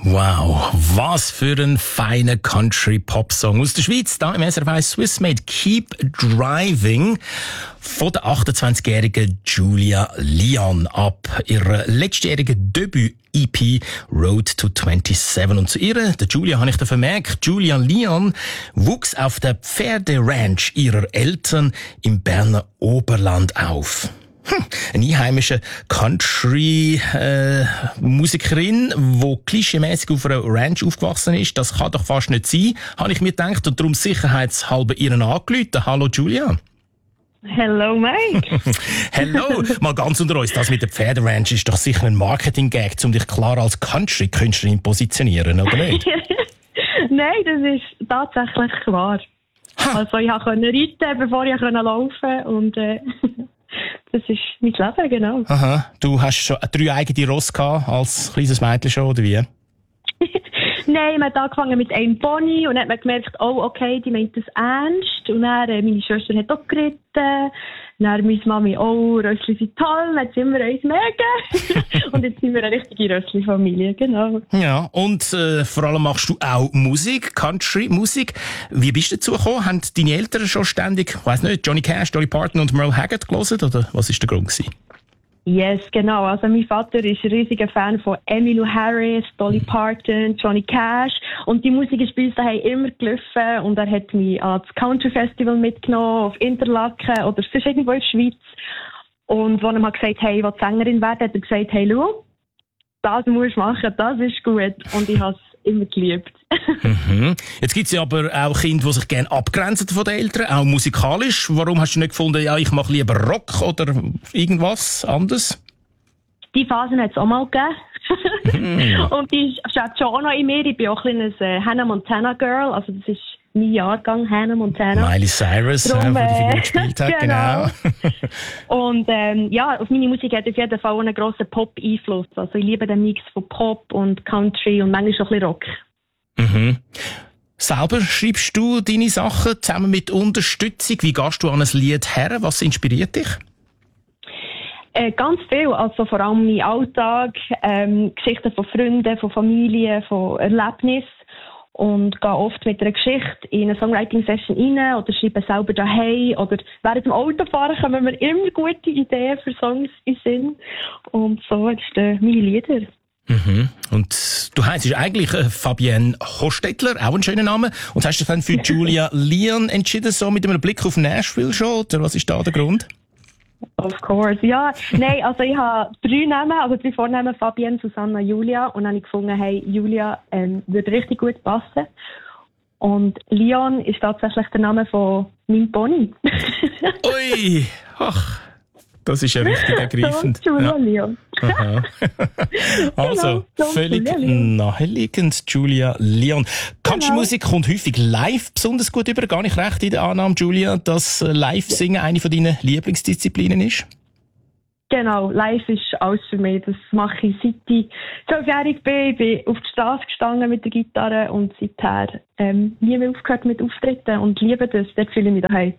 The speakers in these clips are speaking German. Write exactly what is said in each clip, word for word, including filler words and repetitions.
Wow, was für ein feiner Country-Pop-Song aus der Schweiz, da im S R F eins Swissmade. Keep Driving von der achtundzwanzigjährigen Julia Leon ab ihrer letztjährigen Debüt-E P Road to siebenundzwanzig. Und zu ihr, der Julia, habe ich da vermerkt, Julia Leon wuchs auf der Pferderanch ihrer Eltern im Berner Oberland auf. Hm, eine einheimische Country-Musikerin, äh, die klischeemässig auf einer Ranch aufgewachsen ist, das kann doch fast nicht sein, habe ich mir gedacht und darum sicherheitshalber ihren angerufen. Hallo Julia. Hello Mike. Hello. Mal ganz unter uns, das mit der Pferderanch ist doch sicher ein Marketing-Gag, um dich klar als Country-Künstlerin zu positionieren, oder nicht? Nein, das ist tatsächlich wahr. Ha. Also ich konnte reiten, bevor ich laufen konnte und äh, das ist mein Leben, genau. Aha. Du hast schon drei eigene Ross gehabt, als kleines Mädchen schon, oder wie? Nein, man hat angefangen mit einem Pony und dann hat man gemerkt, oh, okay, die meint das ernst. Und dann, äh, meine Schwester hat auch geritten. Dann meine Mami, oh, Rössli sind toll, dann sind wir uns mega. Und jetzt sind wir eine richtige Rössli-Familie, genau. Ja, und äh, vor allem machst du auch Musik, Country-Musik. Wie bist du dazu gekommen? Haben deine Eltern schon ständig, ich weiss nicht, Johnny Cash, Dolly Parton und Merle Haggard gelesen, oder was war der Grund gewesen? Yes, genau. Also mein Vater ist ein riesiger Fan von Emmylou Harris, Dolly Parton, Johnny Cash. Und die Musik ist bei uns daheim immer gelaufen. Und er hat mich ans Country Festival mitgenommen, auf Interlaken oder sonst irgendwo in der Schweiz. Und als er mir gesagt hat, hey, ich will Sängerin werden, hat er gesagt, hey, schau, das musst du machen, das ist gut. Und ich habe es immer geliebt. Mhm. Jetzt gibt es ja aber auch Kinder, die sich gerne abgrenzen von den Eltern, auch musikalisch. Warum hast du nicht gefunden, ja, ich mache lieber Rock oder irgendwas anderes? Die Phase hat es auch mal gegeben. Mhm. Und die steht schon noch in mir. Ich bin auch ein kleines äh, Hannah Montana Girl. Also das ist mein Jahrgang, Hannah Montana. Miley Cyrus, Drum, äh, die Figur gespielt hat, genau. genau. Und ähm, ja, auf meine Musik hat auf jeden Fall einen grossen Pop-Einfluss. Also ich liebe den Mix von Pop und Country und manchmal auch ein bisschen Rock. Mhm. Selber schreibst du deine Sachen zusammen mit Unterstützung? Wie gehst du an ein Lied her? Was inspiriert dich? Äh, ganz viel, also vor allem mein Alltag, ähm, Geschichten von Freunden, von Familie, von Erlebnissen. Und gehe oft mit einer Geschichte in eine Songwriting-Session rein oder schreibe selber daheim. Oder während dem Autofahren kommen mir immer gute Ideen für Songs in den Sinn. Und so entstehen meine Lieder. Mhm. Und du heisst eigentlich äh, Fabienne Hostetler, auch ein schöner Name. Und hast du dich dann für Julia Leon entschieden, so mit einem Blick auf Nashville schon? Oder was ist da der Grund? Of course, ja. Nein, also ich habe drei Namen, also drei Vornamen, Fabienne, Susanna, Julia. Und dann habe ich gefunden, hey, Julia ähm, würde richtig gut passen. Und Leon ist tatsächlich der Name von meinem Pony. Ui, ach, das ist ja richtig ergreifend. So, Julia ja. Leon. Aha. Also, genau, so völlig naheliegend, Julia Leon. Country-Musik genau. Kommt häufig live besonders gut über. Gar nicht recht in der Annahme, Julia, dass Live-Singen eine von deinen Lieblingsdisziplinen ist? Genau, live ist alles für mich. Das mache ich seit ich zwölfjährig bin. Ich bin auf der Straße gestanden mit der Gitarre und seither ähm, nie mehr aufgehört mit Auftritten und liebe das. Dort fühle ich mich daheim.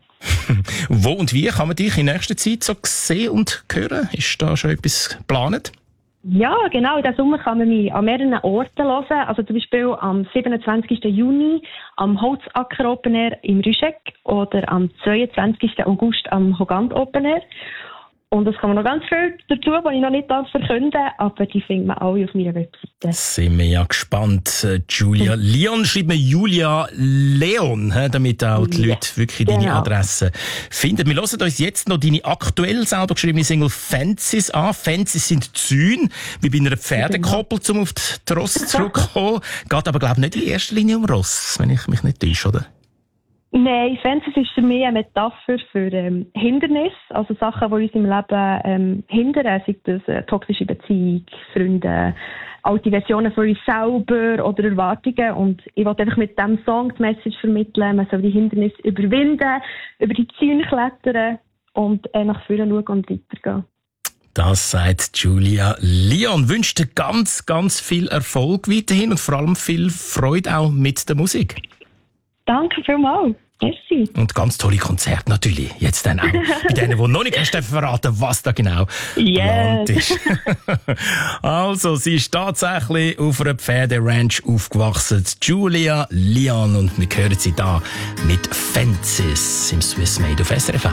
Wo und wie kann man dich in nächster Zeit so sehen und hören? Ist da schon etwas geplant? Ja, genau. In diesem Sommer kann man mich an mehreren Orten hören. Also zum Beispiel am siebenundzwanzigsten Juni am Holzacker Open Air im Rüschegg oder am zweiundzwanzigsten August am Hogant Open Air. Und es kommen noch ganz viel dazu, die ich noch nicht verkünden darf, aber die findet man alle auf meiner Webseite. Sind wir ja gespannt. Julia Leon schreibt mir Julia Leon, damit auch die ja. Leute wirklich genau. Deine Adresse finden. Wir hören uns jetzt noch deine aktuell selber geschriebene Single Fences an. Fences sind Zäune, wie bei einer Pferdekoppel, um auf die Ross zurückzukommen. Geht aber, glaube ich, nicht in erster Linie um Ross, wenn ich mich nicht täusche, oder? Nein, Fences ist für mich eine Metapher für ähm, Hindernisse, also Sachen, die uns im Leben ähm, hindern, sei das äh, toxische Beziehung, Freunde, alte Versionen von uns selber oder Erwartungen. Und ich wollte einfach mit diesem Song die Message vermitteln, man soll die Hindernisse überwinden, über die Zäune klettern und äh, nach vorne schauen und weitergehen. Das sagt Julia Leon. Wünscht dir ganz, ganz viel Erfolg weiterhin und vor allem viel Freude auch mit der Musik. Danke vielmals. Merci. Und ganz tolle Konzerte natürlich. Jetzt dann auch bei denen, die noch nicht hast verraten, was da genau geplant Yes. ist. Also, sie ist tatsächlich auf einer Pferderanch aufgewachsen. Julia Lian. Und wir hören sie da mit Fences im Swiss Made auf S R F.